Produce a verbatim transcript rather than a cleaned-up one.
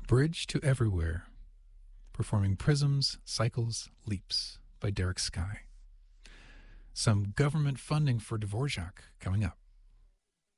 Bridge to Everywhere, performing Prisms, Cycles, Leaps by Derek Sky. Some government funding for Dvorak coming up.